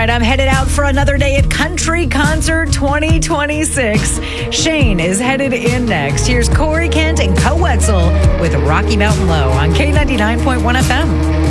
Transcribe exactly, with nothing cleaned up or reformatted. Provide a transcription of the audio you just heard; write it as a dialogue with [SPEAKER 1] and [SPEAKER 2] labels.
[SPEAKER 1] All right, I'm headed out for another day at Country Concert twenty twenty-six. Shane is headed in next. Here's Corey Kent and Co Wetzel with Rocky Mountain Low on K ninety-nine point one F M.